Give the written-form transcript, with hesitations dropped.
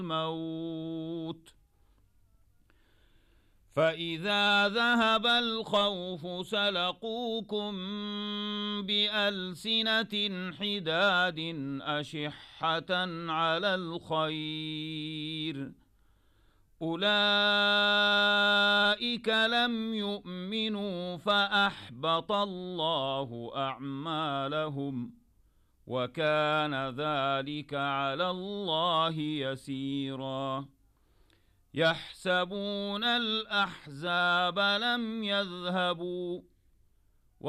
الموت فإذا ذهب الخوف سلقوكم بألسنة حداد أشحة على الخير أولئك لم يؤمنوا فأحبط الله أعمالهم وكان ذلك على الله يسيرا يحسبون الأحزاب لم يذهبوا